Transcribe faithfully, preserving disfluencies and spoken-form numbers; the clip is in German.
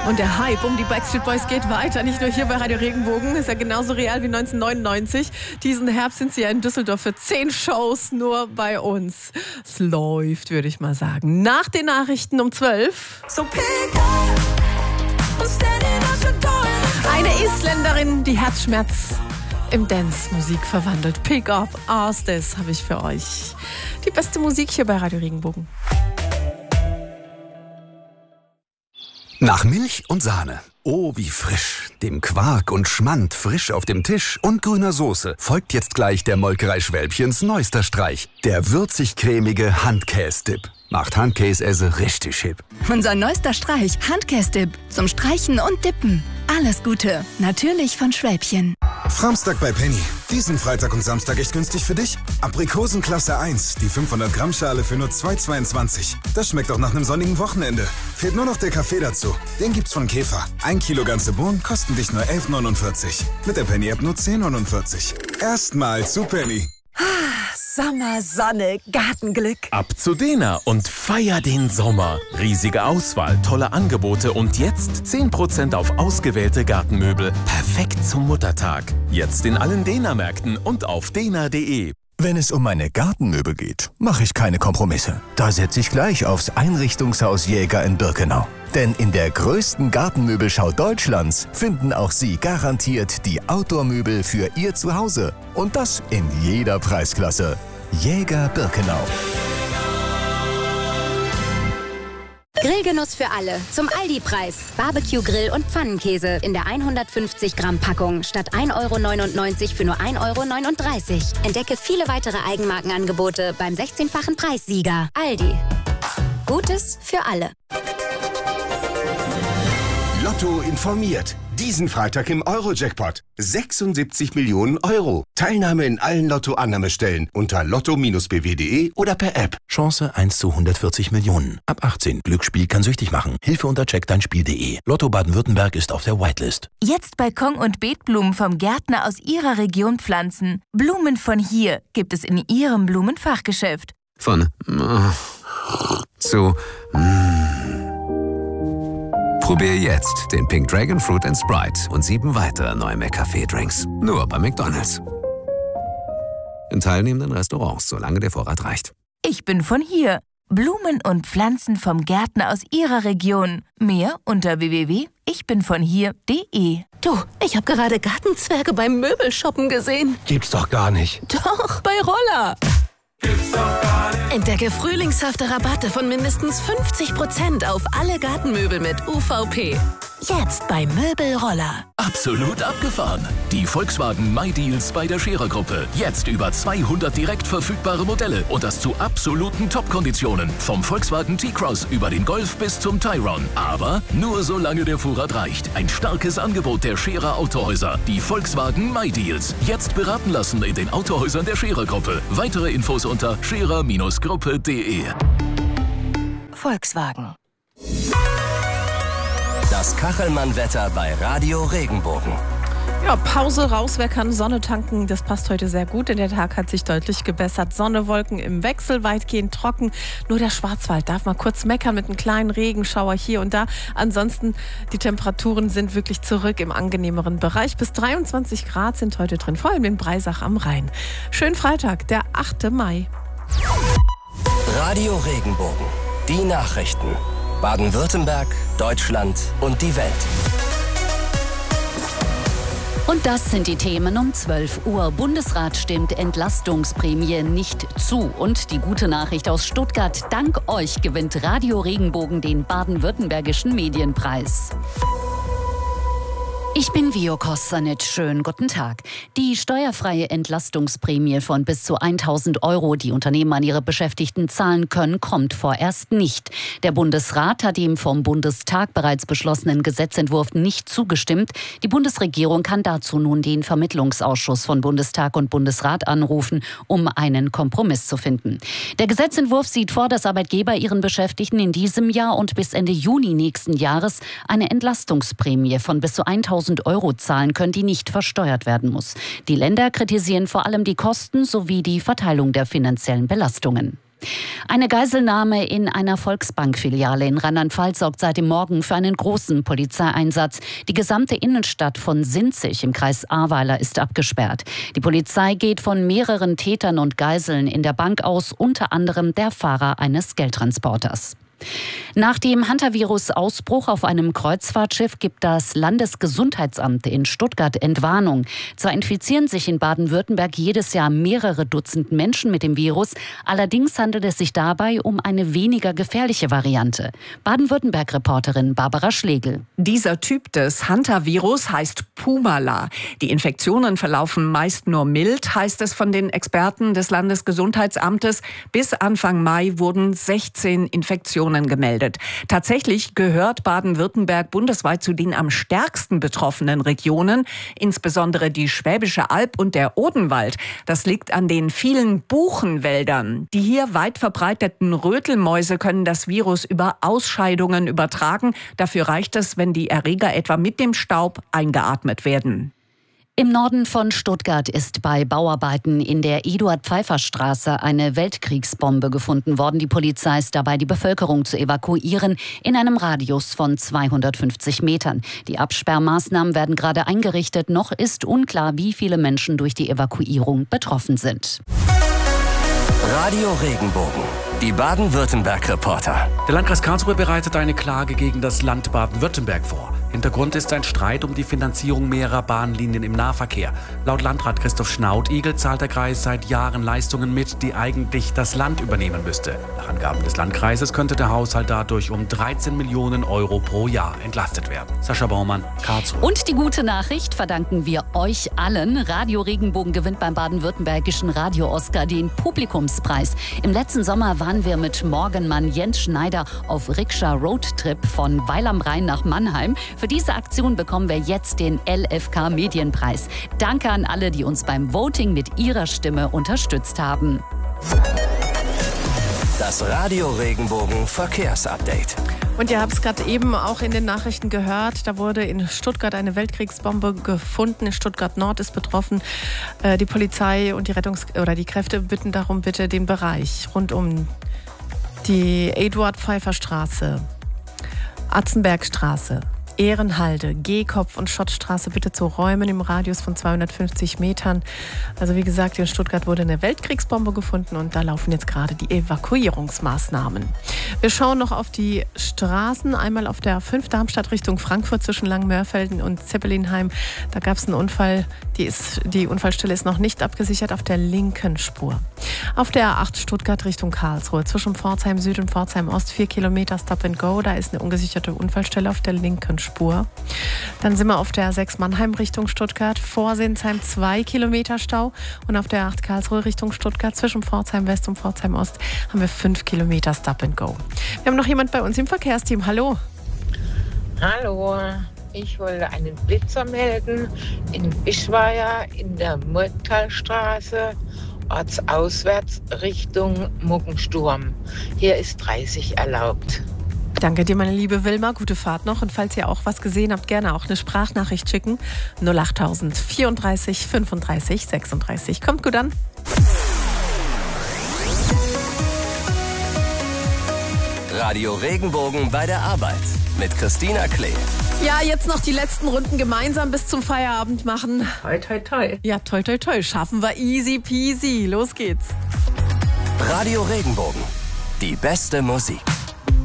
Und der Hype um die Backstreet Boys geht weiter, nicht nur hier bei Radio Regenbogen, ist ja genauso real wie neunzehnhundertneunundneunzig. Diesen Herbst sind sie ja in Düsseldorf für zehn Shows nur bei uns. Es läuft, würde ich mal sagen. Nach den Nachrichten um zwölf. So eine Isländerin, die Herzschmerz im Dance-Musik verwandelt. Pick Up Astes habe ich für euch. Die beste Musik hier bei Radio Regenbogen. Nach Milch und Sahne. Oh, wie frisch. Dem Quark und Schmand frisch auf dem Tisch und grüner Soße folgt jetzt gleich der Molkerei Schwälbchens neuester Streich. Der würzig-cremige Handkäse-Dip. Macht Handkäse richtig hip. Unser neuester Streich, Handkäse-Dip. Zum Streichen und Dippen. Alles Gute. Natürlich von Schwälbchen. Framstag bei Penny. Diesen Freitag und Samstag echt günstig für dich. Aprikosen Klasse eins, die fünfhundert Gramm Schale für nur zwei Euro zweiundzwanzig. Das schmeckt auch nach einem sonnigen Wochenende. Fehlt nur noch der Kaffee dazu. Den gibt's von Käfer. Ein Kilo ganze Bohnen kosten dich nur elf neunundvierzig. Mit der Penny-App nur zehn neunundvierzig. Erstmal zu Penny. Sommer, Sonne, Gartenglück. Ab zu Dena und feier den Sommer. Riesige Auswahl, tolle Angebote und jetzt zehn Prozent auf ausgewählte Gartenmöbel. Perfekt zum Muttertag. Jetzt in allen Dena-Märkten und auf dena punkt de. Wenn es um meine Gartenmöbel geht, mache ich keine Kompromisse. Da setze ich gleich aufs Einrichtungshaus Jäger in Birkenau. Denn in der größten Gartenmöbelschau Deutschlands finden auch Sie garantiert die Outdoor-Möbel für Ihr Zuhause. Und das in jeder Preisklasse. Jäger Birkenau. Grillgenuss für alle. Zum Aldi-Preis. Barbecue-Grill und Pfannenkäse in der hundertfünfzig Gramm Packung statt ein Euro neunundneunzig für nur ein Euro neununddreißig. Entdecke viele weitere Eigenmarkenangebote beim sechzehnfachen Preissieger. Aldi. Gutes für alle. Lotto informiert. Diesen Freitag im Euro-Jackpot. sechsundsiebzig Millionen Euro. Teilnahme in allen Lotto-Annahmestellen unter lotto Bindestrich b w punkt de oder per App. Chance eins zu hundertvierzig Millionen. Ab achtzehn. Glücksspiel kann süchtig machen. Hilfe unter check dein Spiel punkt de. Lotto Baden-Württemberg ist auf der Whitelist. Jetzt Balkon- und Beetblumen vom Gärtner aus Ihrer Region pflanzen. Blumen von hier gibt es in Ihrem Blumenfachgeschäft. Von äh, zu mm. Probier jetzt den Pink Dragon Fruit and Sprite und sieben weitere neue McCafé-Drinks. Nur bei McDonald's. In teilnehmenden Restaurants, solange der Vorrat reicht. Ich bin von hier. Blumen und Pflanzen vom Gärtner aus Ihrer Region. Mehr unter w w w punkt ich bin von hier punkt de. Du, ich habe gerade Gartenzwerge beim Möbelshoppen gesehen. Gibt's doch gar nicht. Doch, bei Roller. Gibt's doch gar nicht. Entdecke frühlingshafte Rabatte von mindestens fünfzig Prozent auf alle Gartenmöbel mit U V P. Jetzt bei Möbelroller. Absolut abgefahren. Die Volkswagen MyDeals bei der Scherer-Gruppe. Jetzt über zweihundert direkt verfügbare Modelle und das zu absoluten Top-Konditionen. Vom Volkswagen T-Cross über den Golf bis zum Tayron. Aber nur solange der Vorrat reicht. Ein starkes Angebot der Scherer Autohäuser. Die Volkswagen MyDeals. Jetzt beraten lassen in den Autohäusern der Scherer-Gruppe. Weitere Infos unter scherer Gruppe punkt de. Volkswagen. Das Kachelmann-Wetter bei Radio Regenbogen. Ja, Pause raus, wer kann Sonne tanken? Das passt heute sehr gut, denn der Tag hat sich deutlich gebessert. Sonne, Wolken im Wechsel, weitgehend trocken. Nur der Schwarzwald darf mal kurz meckern mit einem kleinen Regenschauer hier und da. Ansonsten, die Temperaturen sind wirklich zurück im angenehmeren Bereich. Bis dreiundzwanzig Grad sind heute drin, vor allem in Breisach am Rhein. Schönen Freitag, der achte Mai. Radio Regenbogen. Die Nachrichten. Baden-Württemberg, Deutschland und die Welt. Und das sind die Themen um zwölf Uhr. Bundesrat stimmt Entlastungsprämie nicht zu. Und die gute Nachricht aus Stuttgart. Dank euch gewinnt Radio Regenbogen den baden-württembergischen Medienpreis. Ich bin Vio Kostanic. Schönen guten Tag. Die steuerfreie Entlastungsprämie von bis zu tausend Euro, die Unternehmen an ihre Beschäftigten zahlen können, kommt vorerst nicht. Der Bundesrat hat dem vom Bundestag bereits beschlossenen Gesetzentwurf nicht zugestimmt. Die Bundesregierung kann dazu nun den Vermittlungsausschuss von Bundestag und Bundesrat anrufen, um einen Kompromiss zu finden. Der Gesetzentwurf sieht vor, dass Arbeitgeber ihren Beschäftigten in diesem Jahr und bis Ende Juni nächsten Jahres eine Entlastungsprämie von bis zu tausend Euro zahlen können, die nicht versteuert werden muss. Die Länder kritisieren vor allem die Kosten sowie die Verteilung der finanziellen Belastungen. Eine Geiselnahme in einer Volksbank-Filiale in Rheinland-Pfalz sorgt seit dem Morgen für einen großen Polizeieinsatz. Die gesamte Innenstadt von Sinzig im Kreis Ahrweiler ist abgesperrt. Die Polizei geht von mehreren Tätern und Geiseln in der Bank aus, unter anderem der Fahrer eines Geldtransporters. Nach dem Hantavirus-Ausbruch auf einem Kreuzfahrtschiff gibt das Landesgesundheitsamt in Stuttgart Entwarnung. Zwar infizieren sich in Baden-Württemberg jedes Jahr mehrere Dutzend Menschen mit dem Virus, allerdings handelt es sich dabei um eine weniger gefährliche Variante. Baden-Württemberg-Reporterin Barbara Schlegel. Dieser Typ des Hantavirus heißt Pumala. Die Infektionen verlaufen meist nur mild, heißt es von den Experten des Landesgesundheitsamtes. Bis Anfang Mai wurden sechzehn Infektionen gemeldet. Tatsächlich gehört Baden-Württemberg bundesweit zu den am stärksten betroffenen Regionen, insbesondere die Schwäbische Alb und der Odenwald. Das liegt an den vielen Buchenwäldern. Die hier weit verbreiteten Rötelmäuse können das Virus über Ausscheidungen übertragen. Dafür reicht es, wenn die Erreger etwa mit dem Staub eingeatmet werden. Im Norden von Stuttgart ist bei Bauarbeiten in der Eduard-Pfeiffer-Straße eine Weltkriegsbombe gefunden worden. Die Polizei ist dabei, die Bevölkerung zu evakuieren in einem Radius von zweihundertfünfzig Metern. Die Absperrmaßnahmen werden gerade eingerichtet. Noch ist unklar, wie viele Menschen durch die Evakuierung betroffen sind. Radio Regenbogen, die Baden-Württemberg-Reporter. Der Landkreis Karlsruhe bereitet eine Klage gegen das Land Baden-Württemberg vor. Hintergrund ist ein Streit um die Finanzierung mehrerer Bahnlinien im Nahverkehr. Laut Landrat Christoph Schnautigel zahlt der Kreis seit Jahren Leistungen mit, die eigentlich das Land übernehmen müsste. Nach Angaben des Landkreises könnte der Haushalt dadurch um dreizehn Millionen Euro pro Jahr entlastet werden. Sascha Baumann, Karlsruhe. Und die gute Nachricht verdanken wir euch allen. Radio Regenbogen gewinnt beim baden-württembergischen Radio-Oscar den Publikumspreis. Im letzten Sommer waren wir mit Morgenmann Jens Schneider auf Rikscha-Roadtrip von Weil am Rhein nach Mannheim. Für diese Aktion bekommen wir jetzt den L F K Medienpreis. Danke an alle, die uns beim Voting mit ihrer Stimme unterstützt haben. Das Radio Regenbogen Verkehrsupdate. Und ihr habt es gerade eben auch in den Nachrichten gehört, da wurde in Stuttgart eine Weltkriegsbombe gefunden. In Stuttgart Nord ist betroffen. Äh, die Polizei und die Rettungs- oder die Kräfte bitten darum, bitte den Bereich rund um die Eduard-Pfeiffer-Straße, Atzenbergstraße, Ehrenhalde, Gehkopf und Schottstraße bitte zu räumen im Radius von zweihundertfünfzig Metern. Also wie gesagt, in Stuttgart wurde eine Weltkriegsbombe gefunden und da laufen jetzt gerade die Evakuierungsmaßnahmen. Wir schauen noch auf die Straßen. Einmal auf der fünf Darmstadt Richtung Frankfurt zwischen Langmörfelden und Zeppelinheim. Da gab es einen Unfall. Die, ist, die Unfallstelle ist noch nicht abgesichert auf der linken Spur. Auf der A acht Stuttgart Richtung Karlsruhe zwischen Pforzheim Süd und Pforzheim Ost vier Kilometer Stop and Go. Da ist eine ungesicherte Unfallstelle auf der linken Spur. Dann sind wir auf der A sechs Mannheim Richtung Stuttgart vor Sinsheim zwei Kilometer Stau. Und auf der A acht Karlsruhe Richtung Stuttgart zwischen Pforzheim West und Pforzheim Ost haben wir fünf Kilometer Stop and Go. Wir haben noch jemand bei uns im Verkehrsteam. Hallo. Hallo. Ich wollte einen Blitzer melden in Bischweier in der Murgtalstraße, ortsauswärts Richtung Muggensturm. Hier ist dreißig erlaubt. Danke dir, meine liebe Wilma. Gute Fahrt noch. Und falls ihr auch was gesehen habt, gerne auch eine Sprachnachricht schicken. null achttausend vierunddreißig fünfunddreißig sechsunddreißig. Kommt gut an. Radio Regenbogen bei der Arbeit mit Christina Klee. Ja, jetzt noch die letzten Runden gemeinsam bis zum Feierabend machen. Toi, toi, toi. Ja, toi, toi, toi. Schaffen wir easy peasy. Los geht's. Radio Regenbogen. Die beste Musik.